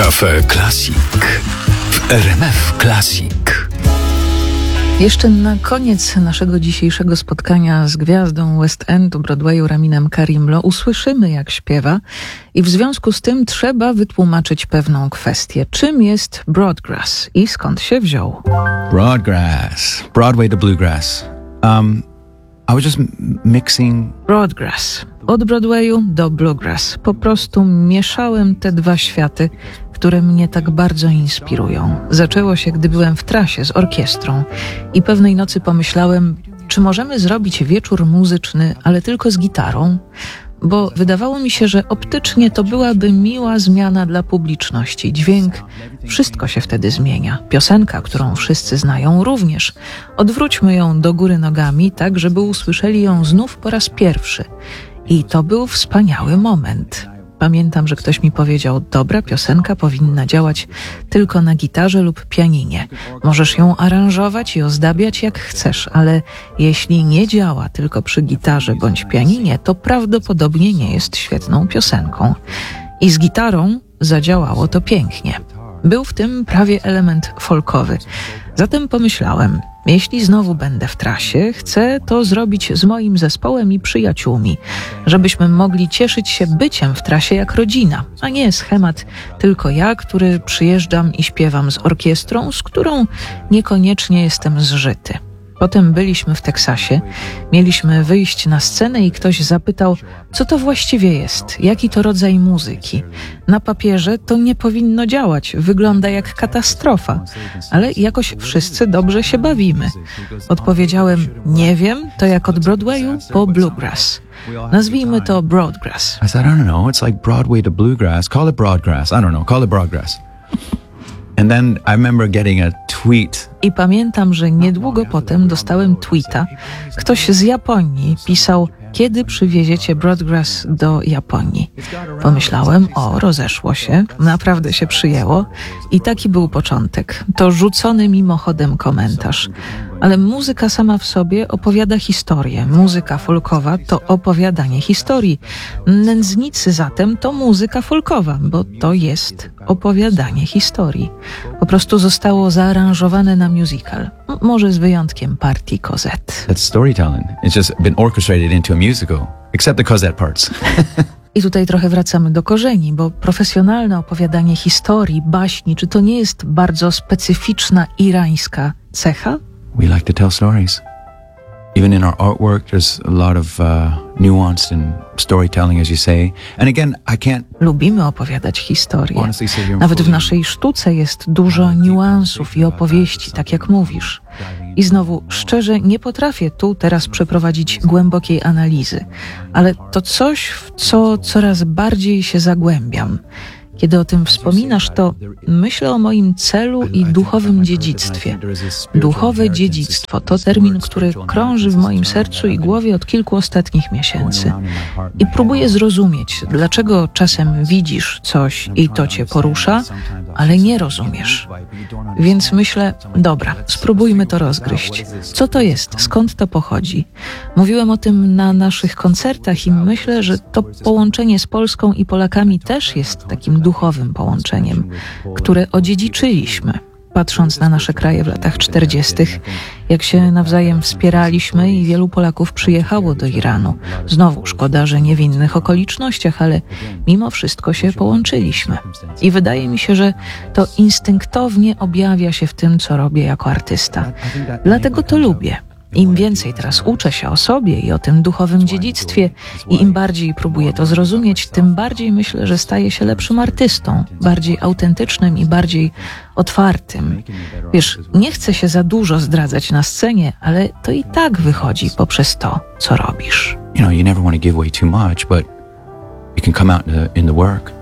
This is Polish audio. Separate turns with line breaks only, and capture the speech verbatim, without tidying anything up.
Cafe Classic w R M F Classic.
Jeszcze na koniec naszego dzisiejszego spotkania z gwiazdą West Endu Broadwayu Raminem Karimlo usłyszymy, jak śpiewa, i w związku z tym trzeba wytłumaczyć pewną kwestię. Czym jest Broadgrass i skąd się wziął?
Broadgrass. Broadway to bluegrass. Um, I was just m- mixing...
Broadgrass. Od Broadwayu do bluegrass. Po prostu mieszałem te dwa światy, które mnie tak bardzo inspirują. Zaczęło się, gdy byłem w trasie z orkiestrą i pewnej nocy pomyślałem, czy możemy zrobić wieczór muzyczny, ale tylko z gitarą? Bo wydawało mi się, że optycznie to byłaby miła zmiana dla publiczności. Dźwięk, wszystko się wtedy zmienia. Piosenka, którą wszyscy znają, również. Odwróćmy ją do góry nogami, tak żeby usłyszeli ją znów po raz pierwszy. I to był wspaniały moment. Pamiętam, że ktoś mi powiedział, dobra piosenka powinna działać tylko na gitarze lub pianinie. Możesz ją aranżować i ozdabiać jak chcesz, ale jeśli nie działa tylko przy gitarze bądź pianinie, to prawdopodobnie nie jest świetną piosenką. I z gitarą zadziałało to pięknie. Był w tym prawie element folkowy. Zatem pomyślałem, jeśli znowu będę w trasie, chcę to zrobić z moim zespołem i przyjaciółmi, żebyśmy mogli cieszyć się byciem w trasie jak rodzina, a nie schemat tylko ja, który przyjeżdżam i śpiewam z orkiestrą, z którą niekoniecznie jestem zżyty. Potem byliśmy w Teksasie, mieliśmy wyjść na scenę i ktoś zapytał, co to właściwie jest, jaki to rodzaj muzyki. Na papierze to nie powinno działać, wygląda jak katastrofa, ale jakoś wszyscy dobrze się bawimy. Odpowiedziałem, nie wiem, to jak od Broadwayu po bluegrass. Nazwijmy to Broadgrass.
I said, I don't know, it's like Broadway to bluegrass. Call it Broadgrass. I don't know, call it Broadgrass. And then I remember getting a tweet.
I pamiętam, że niedługo potem dostałem tweeta. Ktoś z Japonii pisał, kiedy przywieziecie Broadgrass do Japonii. Pomyślałem, o, rozeszło się, naprawdę się przyjęło. I taki był początek. To rzucony mimochodem komentarz. Ale muzyka sama w sobie opowiada historię. Muzyka folkowa to opowiadanie historii. Nędznicy zatem to muzyka folkowa, bo to jest opowiadanie historii. Po prostu zostało zaaranżowane na musical. Może z wyjątkiem partii Cosette.
That's storytelling. It's just been orchestrated into a musical, except the Cosette parts.
I tutaj trochę wracamy do korzeni, bo profesjonalne opowiadanie historii, baśni, czy to nie jest bardzo specyficzna irańska cecha?
We like to tell stories. Even in our artwork, there's a lot of uh, nuance and storytelling, as you say. And again, I can't...
Lubimy opowiadać historię. Nawet w naszej sztuce jest dużo niuansów i opowieści, tak jak mówisz. I znowu, szczerze, nie potrafię tu teraz przeprowadzić głębokiej analizy, ale to coś, w co coraz bardziej się zagłębiam. Kiedy o tym wspominasz, to myślę o moim celu i duchowym dziedzictwie. Duchowe dziedzictwo to termin, który krąży w moim sercu i głowie od kilku ostatnich miesięcy. I próbuję zrozumieć, dlaczego czasem widzisz coś i to cię porusza, ale nie rozumiesz. Więc myślę, dobra, spróbujmy to rozgryźć. Co to jest? Skąd to pochodzi? Mówiłem o tym na naszych koncertach i myślę, że to połączenie z Polską i Polakami też jest takim duchowym połączeniem, które odziedziczyliśmy. Patrząc na nasze kraje w latach czterdziestych, jak się nawzajem wspieraliśmy i wielu Polaków przyjechało do Iranu. Znowu szkoda, że nie w innych okolicznościach, ale mimo wszystko się połączyliśmy. I wydaje mi się, że to instynktownie objawia się w tym, co robię jako artysta. Dlatego to lubię. Im więcej teraz uczę się o sobie i o tym duchowym dziedzictwie i im bardziej próbuję to zrozumieć, tym bardziej myślę, że staję się lepszym artystą, bardziej autentycznym i bardziej otwartym. Wiesz, nie chcę się za dużo zdradzać na scenie, ale to i tak wychodzi poprzez to, co robisz.
You know, you never want to give away too much, but it can come out in the, in the work.